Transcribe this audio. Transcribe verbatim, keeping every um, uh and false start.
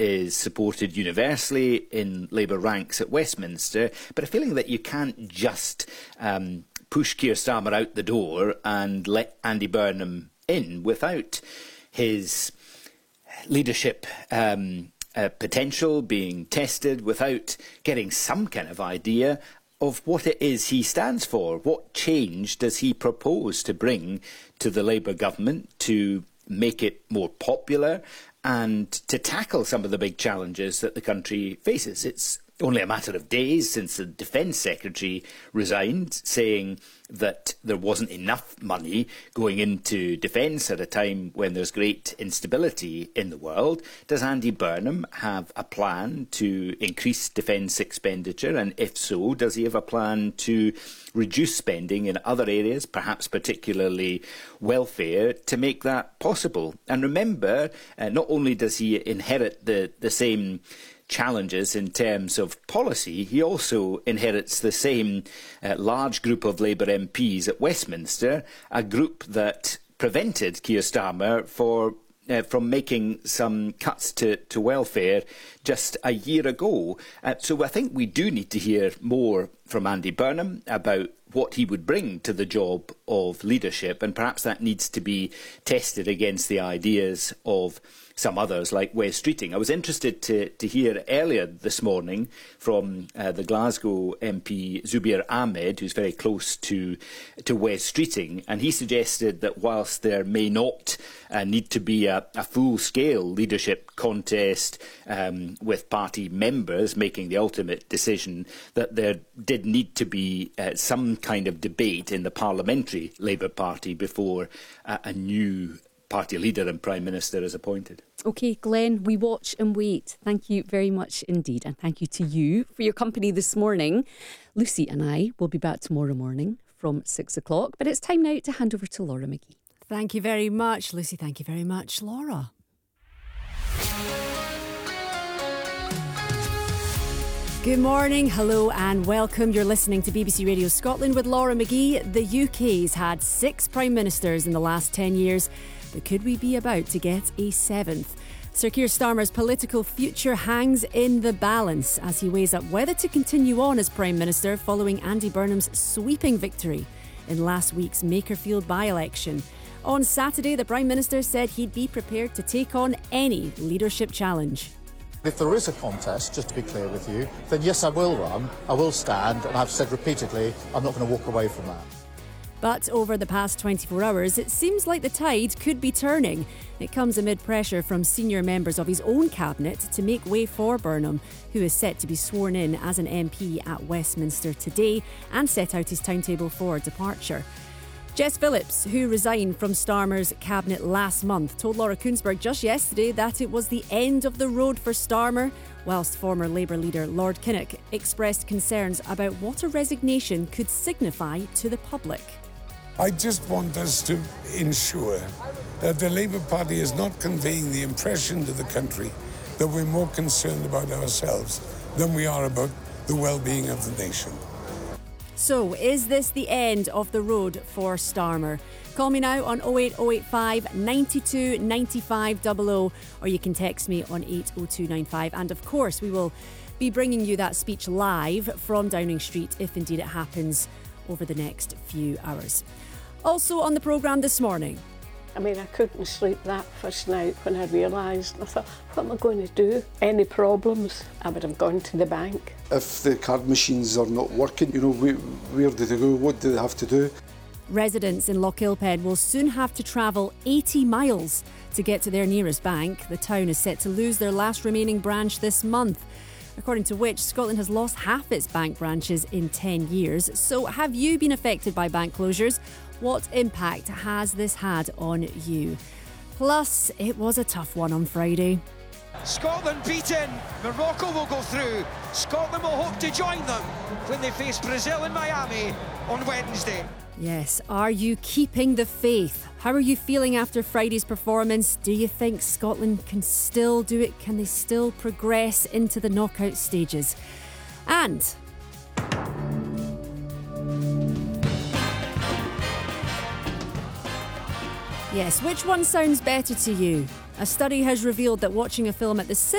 is supported universally in Labour ranks at Westminster, but a feeling that you can't just um, push Keir Starmer out the door and let Andy Burnham in without his leadership um, uh, potential being tested, without getting some kind of idea of what it is he stands for. What change does he propose to bring to the Labour government to make it more popular and to tackle some of the big challenges that the country faces? It's only a matter of days since the Defence Secretary resigned, saying that there wasn't enough money going into defence at a time when there's great instability in the world. Does Andy Burnham have a plan to increase defence expenditure? And if so, does he have a plan to reduce spending in other areas, perhaps particularly welfare, to make that possible? And remember, uh, not only does he inherit the, the same challenges in terms of policy, he also inherits the same uh, large group of Labour M Ps at Westminster, a group that prevented Keir Starmer for, uh, from making some cuts to, to welfare just a year ago. Uh, so I think we do need to hear more from Andy Burnham about what he would bring to the job of leadership, and perhaps that needs to be tested against the ideas of some others like Wes Streeting. I was interested to, to hear earlier this morning from uh, the Glasgow M P Zubair Ahmed, who's very close to, to Wes Streeting, and he suggested that whilst there may not uh, need to be a, a full-scale leadership contest um, with party members making the ultimate decision, that there did need to be uh, some kind of debate in the parliamentary Labour Party before uh, a new party leader and Prime Minister is appointed. OK, Glenn, we watch and wait. Thank you very much indeed. And thank you to you for your company this morning. Lucy and I will be back tomorrow morning from six o'clock. But it's time now to hand over to Laura McGee. Thank you very much, Lucy. Thank you very much, Laura. Good morning, hello and welcome. You're listening to B B C Radio Scotland with Laura McGee. The U K's had six Prime Ministers in the last ten years, but could we be about to get a seventh? Sir Keir Starmer's political future hangs in the balance as he weighs up whether to continue on as Prime Minister following Andy Burnham's sweeping victory in last week's Makerfield by-election. On Saturday, the Prime Minister said he'd be prepared to take on any leadership challenge. If there is a contest, just to be clear with you, then yes, I will run, I will stand, and I've said repeatedly, I'm not going to walk away from that. But over the past twenty-four hours, it seems like the tide could be turning. It comes amid pressure from senior members of his own cabinet to make way for Burnham, who is set to be sworn in as an M P at Westminster today and set out his timetable for departure. Jess Phillips, who resigned from Starmer's cabinet last month, told Laura Kuenssberg just yesterday that it was the end of the road for Starmer, whilst former Labour leader Lord Kinnock expressed concerns about what a resignation could signify to the public. I just want us to ensure that the Labour Party is not conveying the impression to the country that we're more concerned about ourselves than we are about the well-being of the nation. So, is this the end of the road for Starmer? Call me now on oh eight oh eight five, nine two, nine five hundred, or you can text me on eight oh two nine five. And of course, we will be bringing you that speech live from Downing Street, if indeed it happens, over the next few hours. Also on the programme this morning. I mean, I couldn't sleep that first night when I realised. I thought, what am I going to do? Any problems? I would have gone to the bank. If the card machines are not working, you know, where, where do they go? What do they have to do? Residents in Lochilphead will soon have to travel eighty miles to get to their nearest bank. The town is set to lose their last remaining branch this month, according to which Scotland has lost half its bank branches in ten years. So have you been affected by bank closures? What impact has this had on you? Plus, it was a tough one on Friday. Scotland beaten. Morocco will go through. Scotland will hope to join them when they face Brazil in Miami on Wednesday. Yes, are you keeping the faith? How are you feeling after Friday's performance? Do you think Scotland can still do it? Can they still progress into the knockout stages? And yes, which one sounds better to you? A study has revealed that watching a film at the cinema